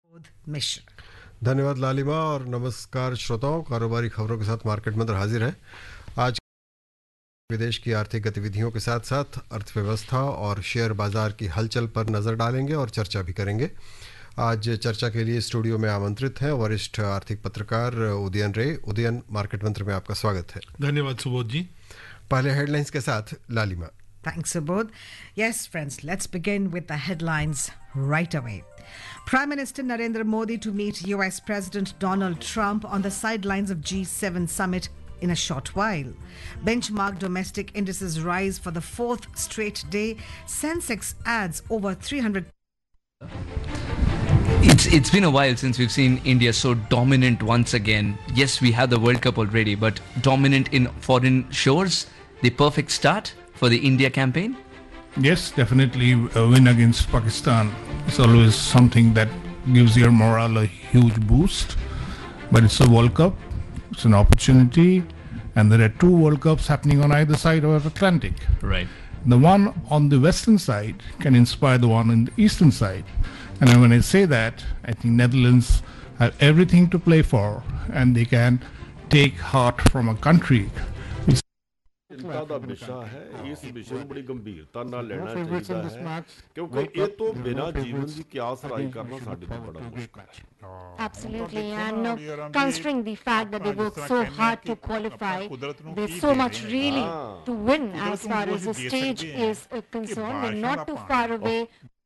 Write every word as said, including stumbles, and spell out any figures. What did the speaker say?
मिश्र। धन्यवाद लालिमा और नमस्कार श्रोताओं। कारोबारी खबरों के साथ मार्केट मंत्र हाजिर है। आज विदेश की आर्थिक गतिविधियों के साथ साथ अर्थव्यवस्था और शेयर बाजार की हलचल पर नजर डालेंगे और चर्चा भी करेंगे। आज चर्चा के लिए स्टूडियो में आमंत्रित हैं वरिष्ठ आर्थिक पत्रकार उदयन रे। उदयन, मार्केट मंत्र में आपका स्वागत है। धन्यवाद सुबोध जी। पहले हेडलाइंस के साथ लालिमा। Thanks, Subodh. Yes, friends, let's begin with the headlines right away. Prime Minister Narendra Modi to meet U S President Donald Trump on the sidelines of G seven summit in a short while. Benchmark domestic indices rise for the fourth straight day. Sensex adds over three hundred. It's it's been a while since we've seen India so dominant once again. Yes, we have the World Cup already, but dominant in foreign shores. The perfect start for the India campaign? Yes, definitely a win against Pakistan is always something that gives your morale a huge boost. But it's a World Cup, it's an opportunity, and there are two World Cups happening on either side of the Atlantic. Right. The one on the western side can inspire the one on the eastern side. And when I say that, I think Netherlands have everything to play for, and they can take heart from a country चिंता का विषय है। इस विषय को बड़ी गंभीरता ਨਾਲ ਲੈਣਾ ਚਾਹੀਦਾ ਹੈ ਕਿਉਂਕਿ ਇਹ ਤੋਂ ਬਿਨਾਂ ਜੀਵਨ ਦੀ ਕਿਆਸ ਰਾਈ ਕਰਨਾ ਸਾਡੇ ਲਈ ਬੜਾ ਮੁਸ਼ਕਲ ਹੈ। Absolutely, and uh, considering the fact that they work so hard to qualify, there's so much really to win as far as the stage is uh, concerned. They're not too far away